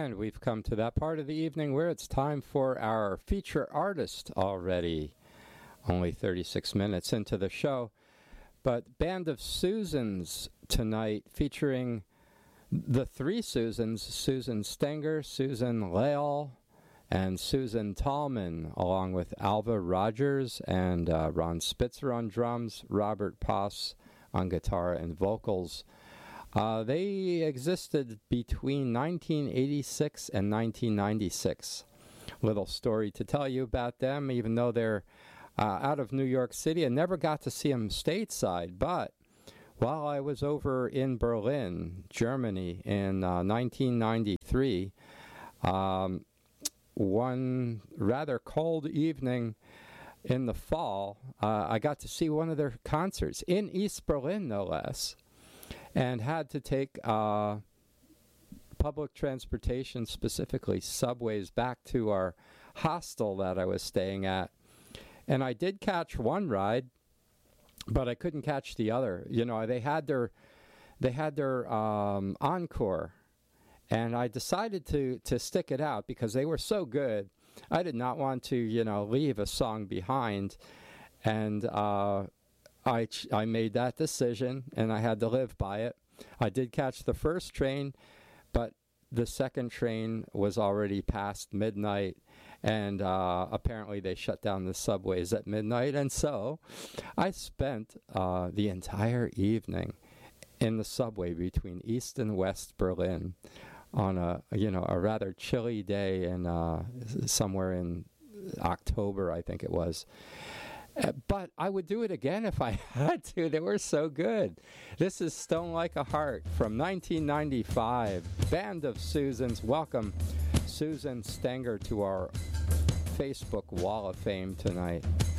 And we've come to that part of the evening where it's time for our feature artist already. Only 36 minutes into the show. But Band of Susans tonight, featuring the three Susans, Susan Stenger, Susan Leal, and Susan Tallman, along with Alva Rogers and Ron Spitzer on drums, Robert Poss on guitar and vocals. They existed between 1986 and 1996. Little story to tell you about them, even though they're out of New York City. I never got to see them stateside, but while I was over in Berlin, Germany, in 1993, one rather cold evening in the fall, I got to see one of their concerts in East Berlin, no less, and had to take public transportation, specifically subways, back to our hostel that I was staying at. And I did catch one ride, but I couldn't catch the other. You know, they had their encore, and I decided to stick it out because they were so good. I did not want to, leave a song behind, and I made that decision, and I had to live by it. I did catch the first train, but the second train was already past midnight, and apparently they shut down the subways at midnight, and so I spent the entire evening in the subway between East and West Berlin on a rather chilly day in somewhere in October, I think it was. But I would do it again if I had to. They were so good. This is Stone Like a Heart from 1995. Band of Susans. Welcome, Susan Stenger, to our Facebook Wall of Fame tonight.